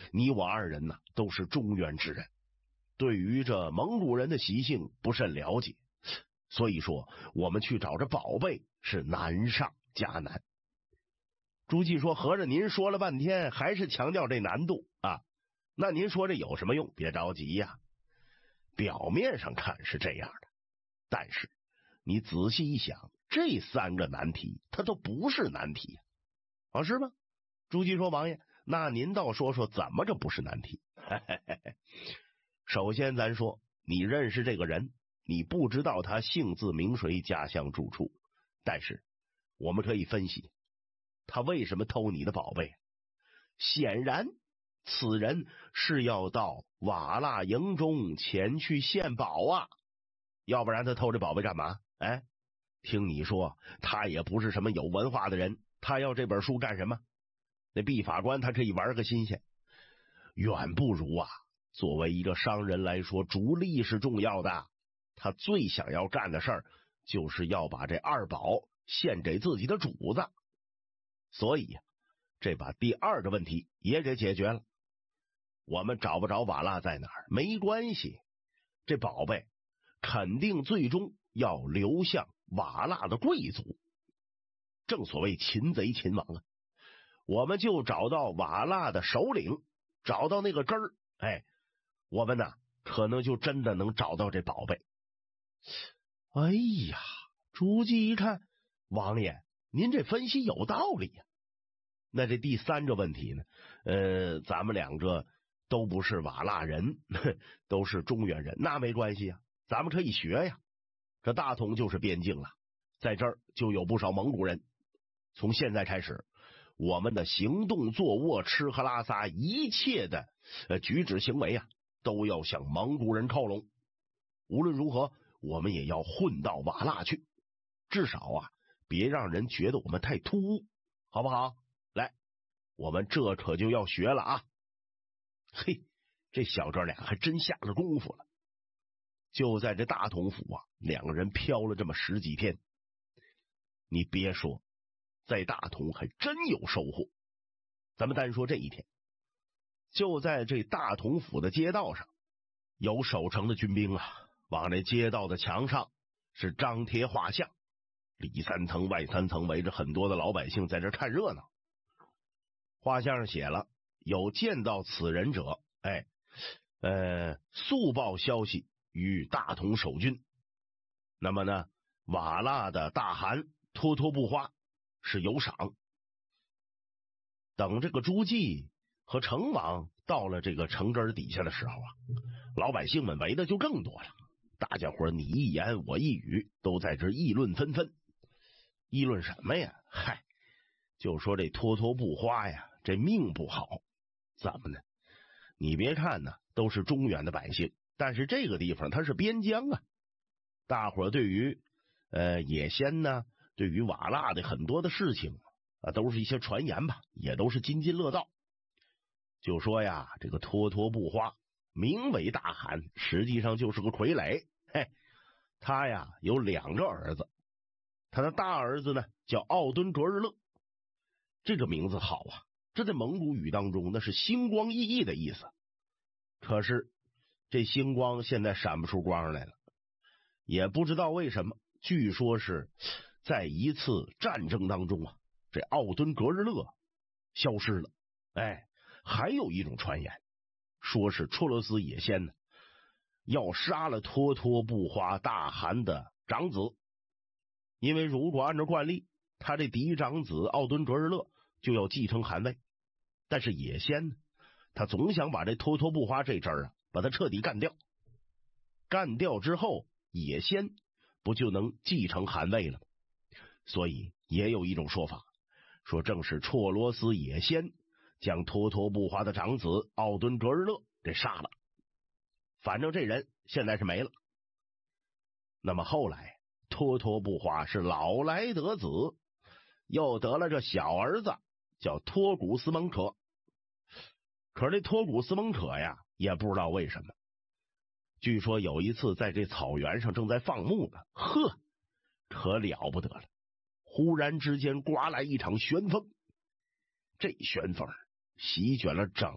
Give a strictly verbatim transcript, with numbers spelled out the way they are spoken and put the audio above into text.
你我二人呢都是中原之人，对于这蒙古人的习性不甚了解，所以说我们去找这宝贝是难上加难。朱记说，合着您说了半天还是强调这难度啊？那您说这有什么用？别着急呀，表面上看是这样的，但是你仔细一想，这三个难题它都不是难题呀，啊，是吗？朱记说，王爷，那您倒说说怎么个不是难题？嘿嘿嘿嘿，首先咱说，你认识这个人，你不知道他姓字名谁，家乡住处，但是我们可以分析他为什么偷你的宝贝。显然此人是要到瓦剌营中前去献宝啊，要不然他偷这宝贝干嘛？哎，听你说他也不是什么有文化的人，他要这本书干什么？那毕法官他可以玩个新鲜，远不如啊作为一个商人来说，逐利是重要的，他最想要干的事儿就是要把这二宝献给自己的主子，所以呀、啊，这把第二个问题也给解决了。我们找不着瓦剌在哪儿没关系，这宝贝肯定最终要流向瓦剌的贵族，正所谓擒贼擒王啊。我们就找到瓦剌的首领，找到那个根儿，哎，我们呢可能就真的能找到这宝贝。哎呀，朱记一看，王爷您这分析有道理呀、啊。那这第三个问题呢？呃，咱们两个都不是瓦剌人，都是中原人，那没关系啊，咱们可以学呀。这大同就是边境了，在这儿就有不少蒙古人。从现在开始，我们的行动、坐卧、吃喝拉撒，一切的呃举止行为啊，都要向蒙古人靠拢。无论如何，我们也要混到瓦剌去，至少啊，别让人觉得我们太突兀，好不好？来，我们这可就要学了啊！嘿，这小哥俩还真下了功夫了。就在这大同府啊，两个人飘了这么十几天，你别说，在大同还真有收获。咱们单说这一天，就在这大同府的街道上，有守城的军兵啊，往这街道的墙上是张贴画像，里三层外三层，围着很多的老百姓在这看热闹。画像上写了，有见到此人者，哎，呃，速报消息与大同守军。那么呢，瓦剌的大汗脱脱不花是有赏。等这个朱记和成王到了这个城根底下的时候啊，老百姓们围的就更多了，大家伙你一言我一语，都在这议论纷纷。议论什么呀？嗨，就说这脱脱不花呀，这命不好。怎么呢？你别看呢，都是中原的百姓，但是这个地方它是边疆啊。大伙对于呃野仙呢，对于瓦剌的很多的事情啊，都是一些传言吧，也都是津津乐道。就说呀，这个脱脱不花名为大汗，实际上就是个傀儡。嘿，他呀有两个儿子，他的大儿子呢叫奥敦格日勒，这个名字好啊，这在蒙古语当中那是星光熠熠的意思。可是这星光现在闪不出光来了，也不知道为什么，据说是在一次战争当中啊，这奥敦格日勒消失了。哎，还有一种传言，说是绰罗斯野仙呢要杀了脱脱不花大汗的长子，因为如果按照惯例，他这嫡长子奥敦格日勒就要继承汗位，但是野仙呢，他总想把这脱脱不花这阵儿啊，把他彻底干掉。干掉之后，野仙不就能继承汗位了吗？所以也有一种说法，说正是绰罗斯野仙将脱脱不花的长子奥敦格日勒给杀了。反正这人现在是没了。那么后来脱脱不花是老来得子，又得了这小儿子叫托古斯蒙可。可是这托古斯蒙可呀，也不知道为什么，据说有一次在这草原上正在放牧呢，呵，可了不得了，忽然之间刮来一场旋风，这旋风席卷了整